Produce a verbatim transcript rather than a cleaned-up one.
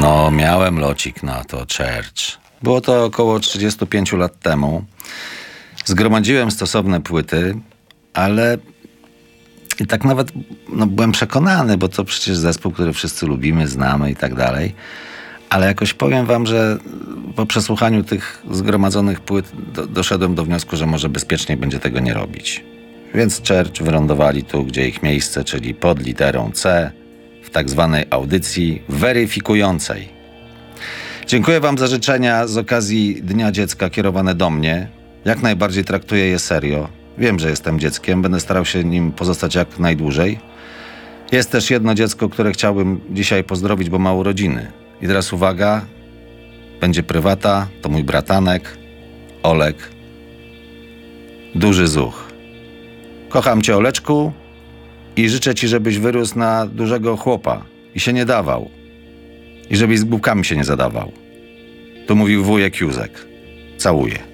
No, miałem locik na to, Church. Było to około trzydzieści pięć lat temu. Zgromadziłem stosowne płyty, ale i tak nawet no, byłem przekonany, bo to przecież zespół, który wszyscy lubimy, znamy i tak dalej. Ale jakoś powiem wam, że po przesłuchaniu tych zgromadzonych płyt do, doszedłem do wniosku, że może bezpiecznie będzie tego nie robić. Więc Church wylądowali tu, gdzie ich miejsce, czyli pod literą C, w tak zwanej audycji weryfikującej. Dziękuję wam za życzenia z okazji Dnia Dziecka kierowane do mnie. Jak najbardziej traktuję je serio. Wiem, że jestem dzieckiem, będę starał się nim pozostać jak najdłużej. Jest też jedno dziecko, które chciałbym dzisiaj pozdrowić, bo ma urodziny. I teraz uwaga, będzie prywata, to mój bratanek, Olek. Duży zuch. Kocham cię, Oleczku, i życzę ci, żebyś wyrósł na dużego chłopa i się nie dawał. I żebyś z głupkami się nie zadawał. To mówił wujek Józek. Całuję.